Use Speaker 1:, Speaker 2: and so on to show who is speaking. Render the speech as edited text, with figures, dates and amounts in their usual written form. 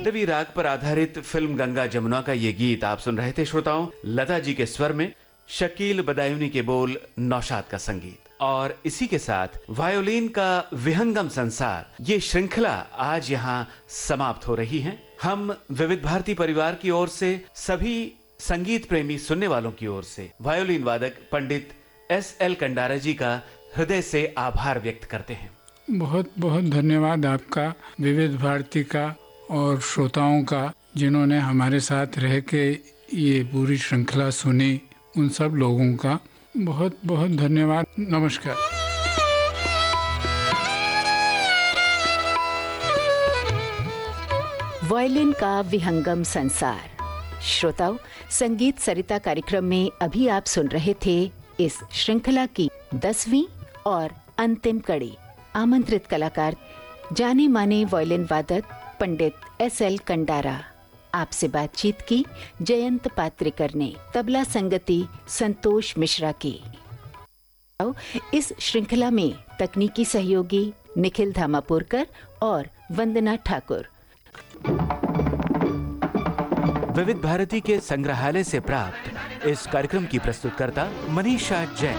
Speaker 1: पल्लवी राग पर आधारित फिल्म गंगा जमुना का ये गीत आप सुन रहे थे श्रोताओं। लता जी के स्वर में, शकील बदायूनी के बोल, नौशाद का संगीत, और इसी के साथ वायोलिन का विहंगम संसार, ये श्रृंखला आज यहाँ समाप्त हो रही है। हम विविध भारती परिवार की ओर से, सभी संगीत प्रेमी सुनने वालों की ओर से वायोलिन वादक पंडित SL कंडारा जी का हृदय से आभार व्यक्त करते हैं।
Speaker 2: बहुत बहुत धन्यवाद आपका, विविध भारती का और श्रोताओं का, जिन्होंने हमारे साथ रह के ये पूरी श्रृंखला सुनी, उन सब लोगों का बहुत बहुत धन्यवाद। नमस्कार।
Speaker 3: वायलिन का विहंगम संसार। श्रोताओं, संगीत सरिता कार्यक्रम में अभी आप सुन रहे थे इस श्रृंखला की 10वीं और अंतिम कड़ी। आमंत्रित कलाकार जाने माने वायलिन वादक पंडित SL कंडारा। आपसे बातचीत की जयंत पात्रिकर ने, तबला संगति संतोष मिश्रा की। इस श्रृंखला में तकनीकी सहयोगी निखिल धामापुरकर और वंदना ठाकुर।
Speaker 1: विविध भारती के संग्रहालय से प्राप्त इस कार्यक्रम की प्रस्तुतकर्ता मनीषा जैन।